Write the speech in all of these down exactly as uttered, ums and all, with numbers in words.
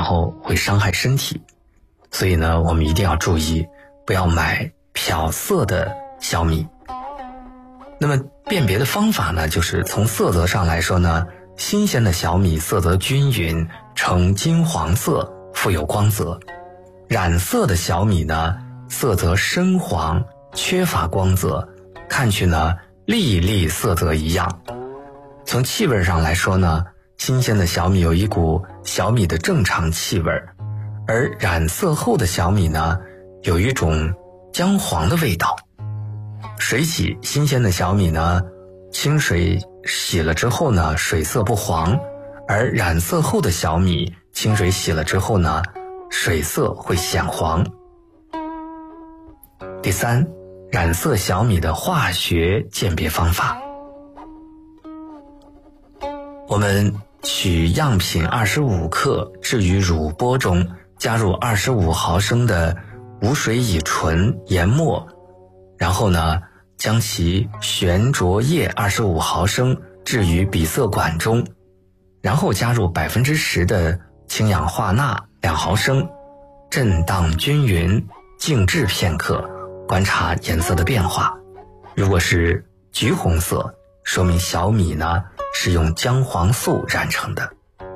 后会伤害身体。所以呢，我们一定要注意，不要买漂色的小米。那么辨别的方法呢，就是从色泽上来说呢，新鲜的小米色泽均匀，呈金黄色，富有光泽。染色的小米呢，色泽深黄，缺乏光泽，看去呢粒粒色泽一样。从气味上来说呢，新鲜的小米有一股小米的正常气味，而染色后的小米呢，有一种姜黄的味道。水洗新鲜的小米呢，清水洗了之后呢，水色不黄，而染色后的小米清水洗了之后呢，水色会显黄。第三，染色小米的化学鉴别方法。我们取样品二十五克，置于乳钵中，加入二十五毫升的无水乙醇研末，然后呢，将其悬浊液二十五毫升置于比色管中，然后加入百分之十的氢氧化钠两毫升，震荡均匀，静置片刻，观察颜色的变化。如果是橘红色，说明小米呢是用姜黄素染成的。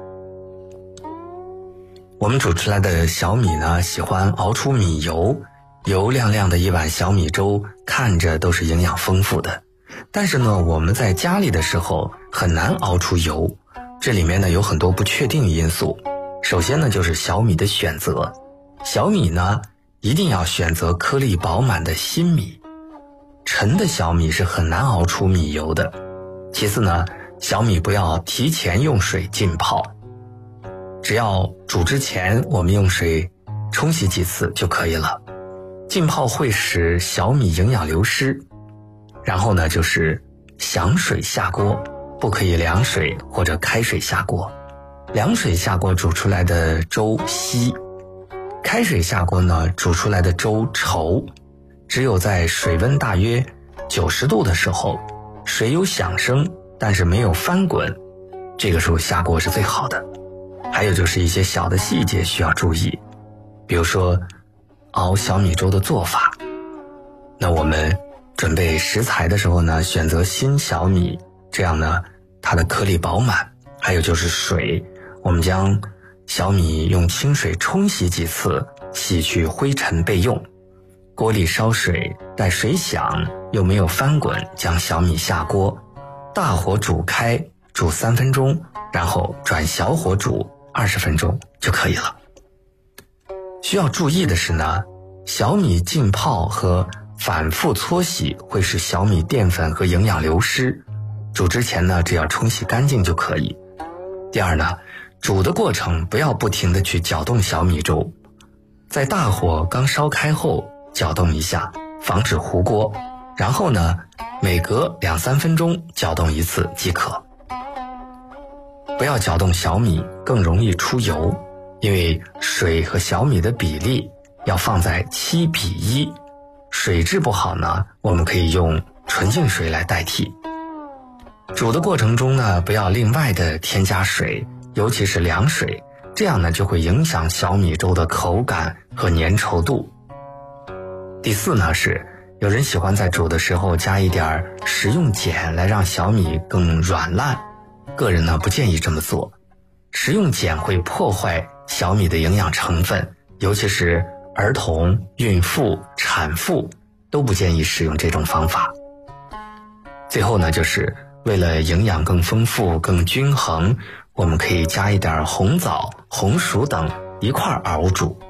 我们煮出来的小米呢，喜欢熬出米油，油亮亮的一碗小米粥，看着都是营养丰富的。但是呢，我们在家里的时候很难熬出油，这里面呢有很多不确定因素。首先呢，就是小米的选择，小米呢一定要选择颗粒饱满的新米，陈的小米是很难熬出米油的。其次呢，小米不要提前用水浸泡，只要煮之前我们用水冲洗几次就可以了。浸泡会使小米营养流失。然后呢，就是响水下锅，不可以凉水或者开水下锅。凉水下锅煮出来的粥稀，开水下锅呢煮出来的粥稠。只有在水温大约九十度的时候，水有响声但是没有翻滚，这个时候下锅是最好的。还有就是一些小的细节需要注意，比如说熬小米粥的做法。那我们准备食材的时候呢，选择新小米，这样呢它的颗粒饱满。还有就是水，我们将小米用清水冲洗几次，洗去灰尘备用。锅里烧水，待水响又没有翻滚，将小米下锅，大火煮开，煮三分钟，然后转小火煮二十分钟就可以了。需要注意的是呢，小米浸泡和反复搓洗会使小米淀粉和营养流失，煮之前呢，只要冲洗干净就可以。第二呢，煮的过程不要不停地去搅动小米粥，在大火刚烧开后搅动一下，防止糊锅，然后呢，每隔两三分钟搅动一次即可。不要搅动小米，更容易出油，因为水和小米的比例要放在七比一，水质不好呢，我们可以用纯净水来代替。煮的过程中呢，不要另外的添加水，尤其是凉水，这样呢就会影响小米粥的口感和粘稠度。第四呢，是有人喜欢在煮的时候加一点食用碱来让小米更软烂，个人呢不建议这么做。食用碱会破坏小米的营养成分，尤其是儿童、孕妇、产妇都不建议使用这种方法。最后呢，就是为了营养更丰富、更均衡，我们可以加一点红枣、红薯等一块熬煮。